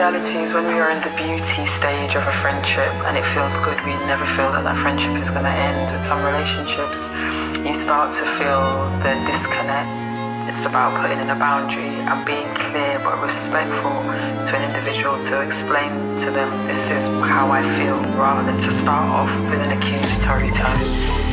reality is when we are in the beauty stage of a friendship and it feels good, we never feel that that friendship is going to end. With some relationships, you start to feel the disconnect. It's about putting in a boundary and being clear but respectful to an individual, to explain to them this is how I feel, rather than to start off with an accusatory tone.